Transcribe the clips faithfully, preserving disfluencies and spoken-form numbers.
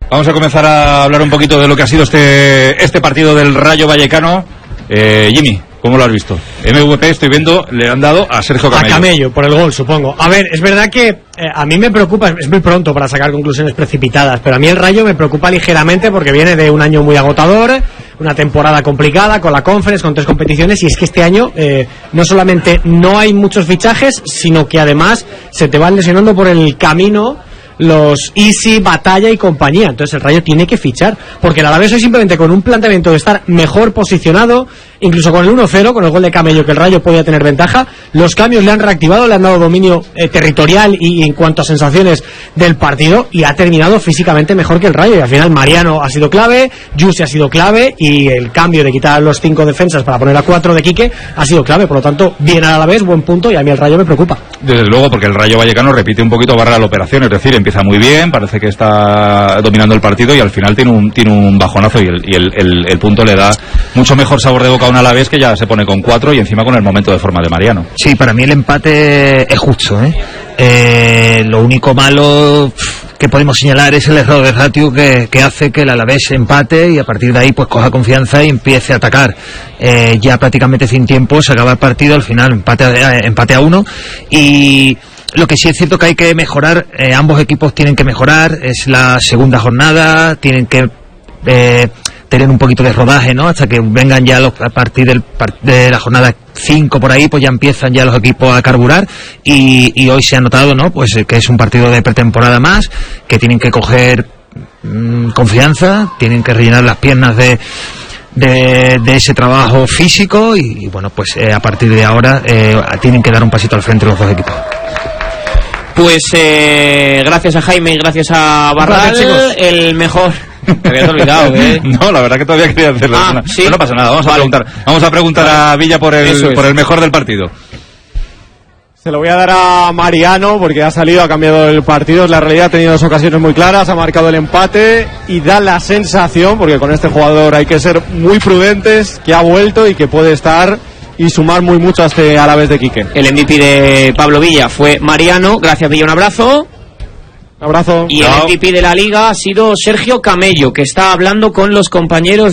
Vamos a comenzar a hablar un poquito de lo que ha sido este, este partido del Rayo Vallecano. Eh, Jimmy, ¿cómo lo has visto? M V P, estoy viendo, le han dado a Sergio Camello. A Camello, por el gol, supongo. A ver, es verdad que eh, a mí me preocupa, es muy pronto para sacar conclusiones precipitadas, pero a mí el Rayo me preocupa ligeramente porque viene de un año muy agotador, una temporada complicada con la Conference, con tres competiciones, y es que este año eh, no solamente no hay muchos fichajes, sino que además se te van lesionando por el camino los Easy, Batalla y compañía. Entonces el Rayo tiene que fichar, porque el Alavés hoy simplemente con un planteamiento de estar mejor posicionado, incluso con el uno cero, con el gol de Camello, que el Rayo podía tener ventaja, los cambios le han reactivado, le han dado dominio eh, territorial y, y en cuanto a sensaciones del partido, y ha terminado físicamente mejor que el Rayo, y al final Mariano ha sido clave, Yusi ha sido clave, y el cambio de quitar los cinco defensas para poner a cuatro de Quique ha sido clave. Por lo tanto, bien al Alavés, buen punto, y a mí el Rayo me preocupa. Desde luego, porque el Rayo Vallecano repite un poquito barra la operación, es decir, empieza muy bien, parece que está dominando el partido y al final tiene un tiene un bajonazo, y el, y el, el, el punto le da mucho mejor sabor de boca a un Alavés que ya se pone con cuatro y encima con el momento de forma de Mariano. Sí, para mí el empate es justo, ¿eh? Eh, lo único malo que podemos señalar es el error de ratio que, que hace que el Alavés empate y a partir de ahí pues coja confianza y empiece a atacar. Eh, ya prácticamente sin tiempo se acaba el partido, al final empate a, empate a uno, y lo que sí es cierto que hay que mejorar, eh, ambos equipos tienen que mejorar, es la segunda jornada, tienen que eh, tener un poquito de rodaje, ¿no? Hasta que vengan ya los, a partir del, de la jornada cinco por ahí, pues ya empiezan ya los equipos a carburar, y, y hoy se ha notado, ¿no? Pues que es un partido de pretemporada más, que tienen que coger mmm, confianza, tienen que rellenar las piernas de De, de ese trabajo físico y, y bueno, pues eh, a partir de ahora eh, tienen que dar un pasito al frente los dos equipos. Pues eh, gracias a Jaime y gracias a Barral, gracias, el mejor. Te habías olvidado, ¿eh? No, la verdad que todavía quería hacerlo. Ah, no, ¿sí? no pasa nada, vamos vale. a preguntar, vamos a preguntar vale. a Villa por el por el mejor del partido. Se lo voy a dar a Mariano porque ha salido, ha cambiado el partido. La realidad, ha tenido dos ocasiones muy claras, ha marcado el empate y da la sensación, porque con este jugador hay que ser muy prudentes, que ha vuelto y que puede estar y sumar muy mucho a este Alavés de Quique. El M V P de Pablo Villa fue Mariano. Gracias, Villa, un abrazo. Un abrazo. Y Chao. El M V P de la Liga ha sido Sergio Camello, que está hablando con los compañeros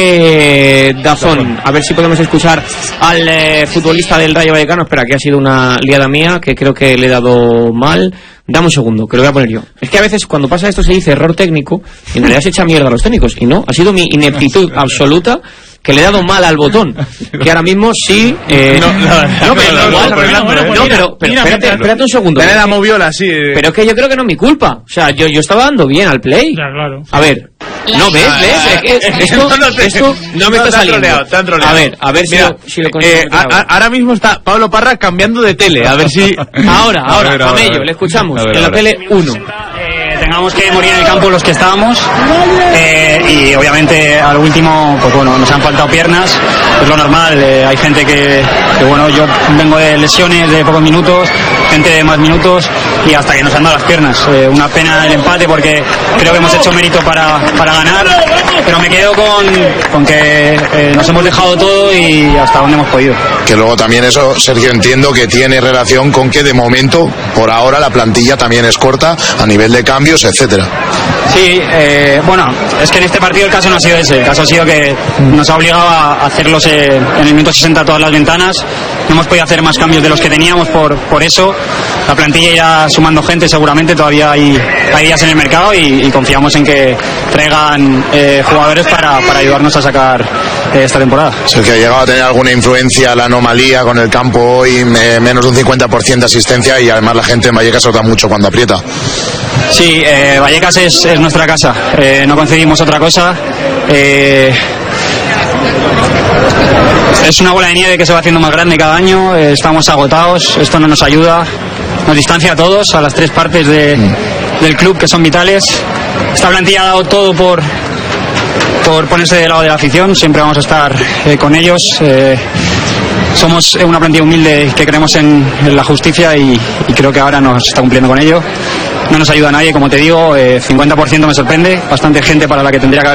de Dazón. A ver si podemos escuchar al eh, futbolista del Rayo Vallecano. Espera, que ha sido una liada mía, que creo que le he dado mal. Dame un segundo, que lo voy a poner yo. Es que a veces cuando pasa esto se dice error técnico y en realidad se echa mierda a los técnicos. Y no, ha sido mi ineptitud absoluta, que le he dado mal al botón. Que ahora mismo sí... Eh, no, no, no, pero igual... No, pero, pero espérate, espérate un segundo. Dale la moviola, sí. Pero es que yo creo que no es mi culpa. O sea, yo, yo estaba dando bien al play. Ya, claro. A ver... No, ¿ves? ¿Ves? Esto, esto no me está saliendo. A ver, a ver si Mira, lo, si lo consigo. Eh, a, a, ahora mismo está Pablo Parra cambiando de tele. A ver si... Ahora, ahora, Camello, le escuchamos. ver, en la tele uno. Eh, tengamos que morir en el campo los que estábamos, eh, y obviamente al último, pues bueno, nos han faltado piernas, es lo normal. Eh, hay gente que, que, bueno, yo vengo de lesiones de pocos minutos, gente de más minutos, y hasta que nos han dado las piernas. Eh, una pena el empate porque creo que hemos hecho mérito para, para ganar, pero me quedo con, con que eh, nos hemos dejado todo y hasta donde hemos podido. Que luego también eso, Sergio, entiendo que tiene relación con que de momento, por ahora, la plantilla también es corta a nivel de cambios, etcétera. Sí, eh, bueno, es que en este partido el caso no ha sido ese, el caso ha sido que nos ha obligado a hacerlos eh, en el minuto sesenta todas las ventanas. No hemos podido hacer más cambios de los que teníamos por, por eso. La plantilla irá sumando gente, seguramente todavía hay, hay días en el mercado, y, y confiamos en que traigan eh, jugadores para, para ayudarnos a sacar eh, esta temporada. Sergio, ¿ha llegado a tener alguna influencia la anomalía con el campo hoy? Me, menos de un cincuenta por ciento de asistencia, y además la gente en Vallecas nota mucho cuando aprieta. Sí, eh, Vallecas es, es nuestra casa, eh, no concedimos otra cosa. Eh, es una bola de nieve que se va haciendo más grande cada año, eh, estamos agotados, esto no nos ayuda, nos distancia a todos, a las tres partes de, del club que son vitales. Esta plantilla ha dado todo por, por ponerse del lado de la afición, siempre vamos a estar eh, con ellos. Eh, somos una plantilla humilde que creemos en, en la justicia, y, y creo que ahora nos está cumpliendo con ello. No nos ayuda a nadie, como te digo, eh, cincuenta por ciento me sorprende, bastante gente para la que tendría que haber